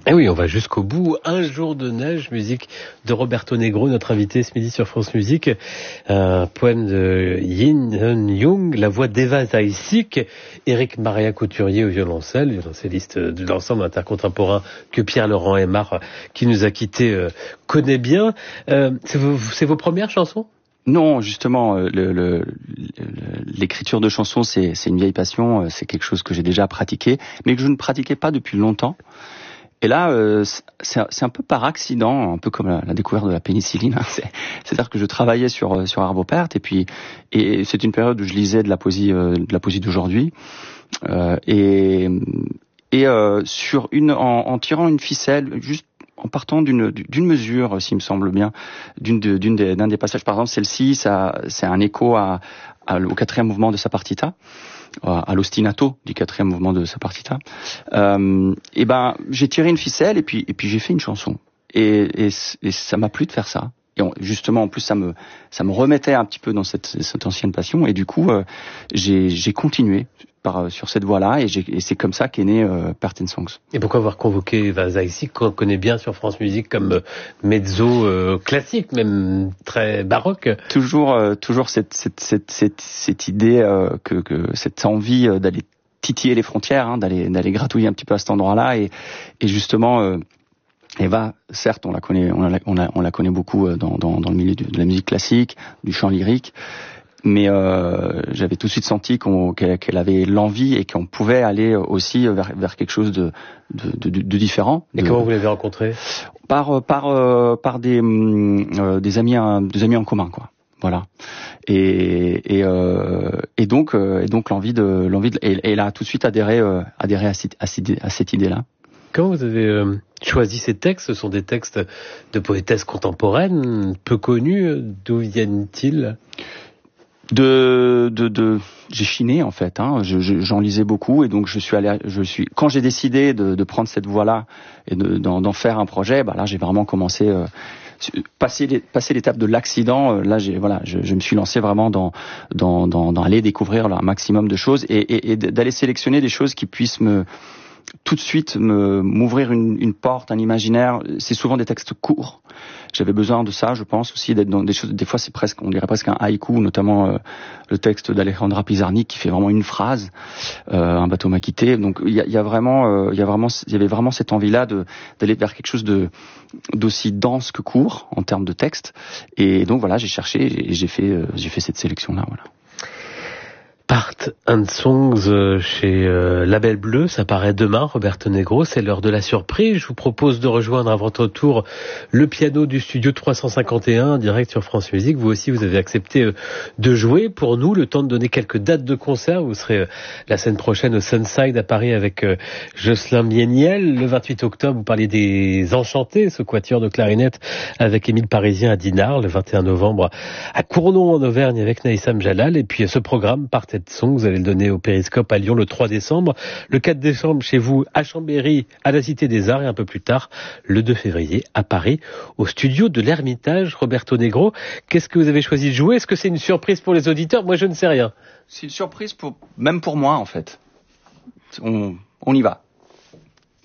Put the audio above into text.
Et oui, on va jusqu'au bout. Un jour de neige, musique de Roberto Negro, notre invité ce midi sur France Musique. Un poème de Yin Hun Young, la voix d'Eva Zaïsik, Éric Maria Couturier au violoncelle, violoncelliste de l'ensemble intercontemporain que Pierre-Laurent Aymar, qui nous a quittés, connaît bien. C'est vos premières chansons ? Non, justement, l'écriture de chansons, c'est une vieille passion, c'est quelque chose que j'ai déjà pratiqué, mais que je ne pratiquais pas depuis longtemps. Et là, c'est un peu par accident, un peu comme la découverte de la pénicilline. Hein. C'est-à-dire que je travaillais sur Arvo Pärt, et c'est une période où je lisais de la poésie d'aujourd'hui, en tirant une ficelle, juste en partant d'une mesure, s'il me semble bien, d'un des passages. Par exemple, celle-ci, c'est un écho au quatrième mouvement de sa partita, à l'ostinato du quatrième mouvement de sa partita. J'ai tiré une ficelle et puis j'ai fait une chanson. Et ça m'a plu de faire ça. Et justement, en plus, ça me remettait un petit peu dans cette ancienne passion. Et du coup, j'ai continué sur cette voie-là, et c'est comme ça qu'est né Pärt & Songs. Et pourquoi avoir convoqué Eva Zaïsik, qu'on connaît bien sur France Musique comme mezzo classique, même très baroque? Toujours cette idée que cette envie d'aller titiller les frontières, hein, d'aller gratouiller un petit peu à cet endroit-là, et justement. Eva, certes, on la connaît beaucoup dans le milieu de la musique classique, du chant lyrique, mais j'avais tout de suite senti qu'elle avait l'envie et qu'on pouvait aller aussi vers quelque chose de différent. Et comment vous l'avez rencontrée? Par des amis en commun, quoi. Voilà. Et donc l'envie et elle a tout de suite adhéré à cette idée-là. Quand vous avez choisi ces textes, ce sont des textes de poétesses contemporaines, peu connues. D'où viennent-ils? J'ai chiné, en fait, hein. J'en lisais beaucoup, et donc quand j'ai décidé de prendre cette voie-là et d'en faire un projet, là j'ai vraiment commencé passer l'étape de l'accident. Là je me suis lancé vraiment dans aller découvrir un maximum de choses et d'aller sélectionner des choses qui puissent tout de suite m'ouvrir une porte, un imaginaire. C'est souvent des textes courts. J'avais besoin de ça, je pense aussi, d'être dans des choses. Des fois, on dirait presque un haïku, notamment le texte d'Alejandra Pizarnik qui fait vraiment une phrase, un bateau m'a quitté. Donc il y avait vraiment cette envie-là d'aller vers quelque chose d'aussi dense que court en termes de texte. Et donc voilà, j'ai cherché et j'ai fait cette sélection-là. Voilà. Pärt & Songs chez Label Bleu, ça paraît demain, Roberto Negro, c'est l'heure de la surprise. Je vous propose de rejoindre à votre tour le piano du studio 351, direct sur France Musique. Vous aussi, vous avez accepté de jouer pour nous, le temps de donner quelques dates de concert. Vous serez la semaine prochaine au Sunside à Paris avec Jocelyn Bieniel. Le 28 octobre, vous parliez des Enchantés, ce quatuor de clarinette avec Émile Parisien à Dinard. Le 21 novembre à Cournon en Auvergne avec Naïsam Jalal. Et puis ce programme, Pärt & Songs, vous allez le donner au Périscope à Lyon le 3 décembre, le 4 décembre chez vous à Chambéry, à la Cité des Arts, et un peu plus tard, le 2 février, à Paris, au studio de l'Ermitage. Roberto Negro, qu'est-ce que vous avez choisi de jouer? Est-ce que c'est une surprise pour les auditeurs? Moi, je ne sais rien. C'est une surprise même pour moi, en fait. On y va.